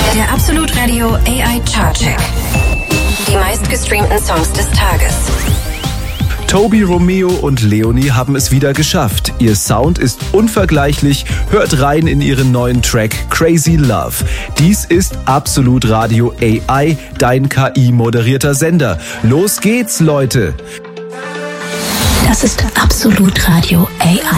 Der Absolut Radio AI Chartcheck. Die meistgestreamten Songs des Tages. Toby, Romeo und Leonie haben es wieder geschafft. Ihr Sound ist unvergleichlich. Hört rein in ihren neuen Track Crazy Love. Dies ist Absolut Radio AI, dein KI-moderierter Sender. Los geht's, Leute! Das ist Absolut Radio AI.